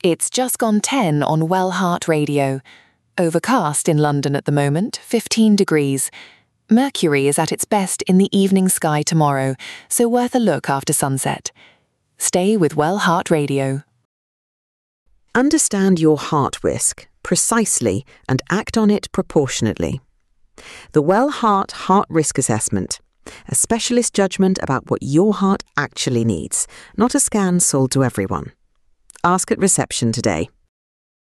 It's just gone 10 on Well Heart Radio. Overcast in London at the moment, 15 degrees. Mercury is at its best in the evening sky tomorrow, so worth a look after sunset. Stay with Well Heart Radio. Understand your heart risk precisely and act on it proportionately. The Well Heart Heart Risk Assessment, a specialist judgment about what your heart actually needs, not a scan sold to everyone. Ask at reception today.